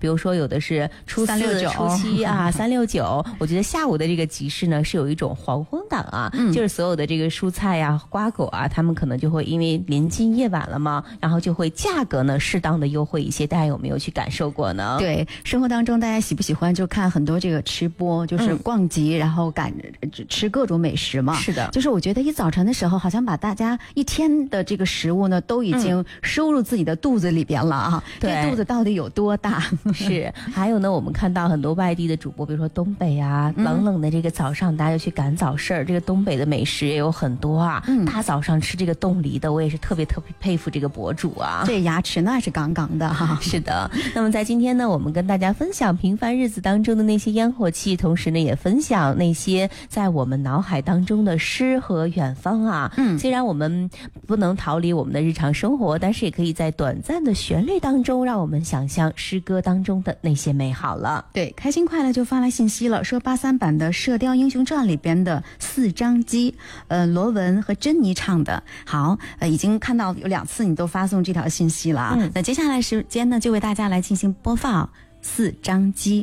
比如说有的是初四、 369 初七啊，369。我觉得下午的这个集市呢，是有一种黄昏档啊，就是所有的这个蔬菜啊、瓜果啊，他们可能就会因为临近夜晚了嘛，然后就会价格呢适当的优惠一些。大家有没有去感受过呢？ 对，生活当中大家喜不喜欢就看很多这个吃播，就是逛集，然后吃各种美食嘛。 是的， 就是我觉得一早晨的时候，好像把大家一天的这个食物呢，都已经收入自己的肚子里边了啊。 对， 这肚子到底有多大？ 是。还有呢，我们看到很多外地的主播，比如说东北啊，冷冷的这个早上，大家就去赶早市儿。这个东北的美食也有很多啊。大早上吃这个冻梨的，我也是特别佩服这个博主啊。 这牙齿那是杠杠的哈。 是的。那么在今天呢，我们跟大家分享平凡日子当中的那些烟火气，同时呢，也分享那些在我们脑海当中的诗和远方啊。虽然我们不能逃离我们的日常生活，但是也可以在短暂的旋律当中，让我们想象诗歌当中的那些美好了。 对，开心快乐就发来信息了，说83版的《射雕英雄传》里边的4张机，罗文和珍妮唱的。好，已经看到有2次你都发送这条信息了啊。那接下来时间呢，就为大家来进行播放4张机。